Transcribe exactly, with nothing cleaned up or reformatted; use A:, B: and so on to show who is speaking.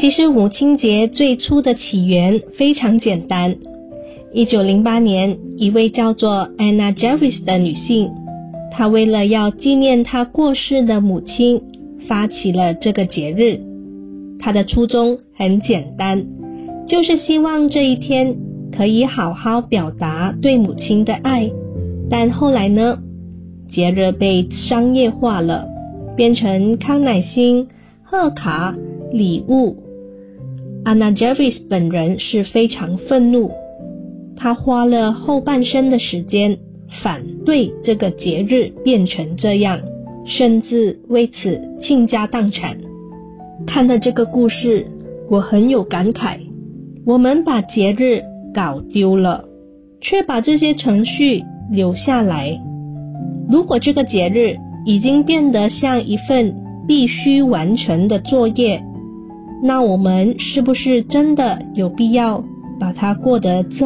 A: 其实母亲节最初的起源非常简单。一九零八年，一位叫做 Anna Jarvis 的女性，她为了要纪念她过世的母亲，发起了这个节日。她的初衷很简单，就是希望这一天可以好好表达对母亲的爱。但后来呢，节日被商业化了，变成康乃馨、贺卡、礼物。Anna Jarvis 本人是非常愤怒，她花了后半生的时间反对这个节日变成这样，甚至为此倾家荡产。看了这个故事，我很有感慨，我们把节日搞丢了，却把这些程序留下来。如果这个节日已经变得像一份必须完成的作业，那我们是不是真的有必要把它过得这